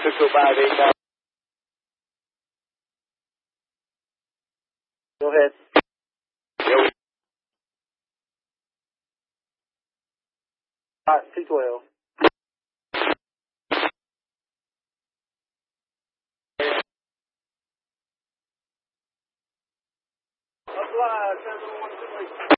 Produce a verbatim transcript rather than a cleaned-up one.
six oh five eight nine. Go ahead. Yo. Hot two twelve. Apply seven one two eight.